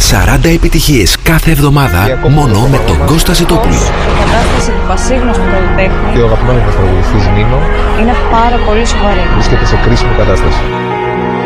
40 επιτυχίες κάθε εβδομάδα μόνο με τον Κώστα Ζητόπουλο. Η κατάσταση του πασίγνωστου καλλιτέχνη και ο αγαπημένος μας τραγουδιστής Νίνο είναι πάρα πολύ σοβαρή. βρίσκεται σε κρίσιμη κατάσταση.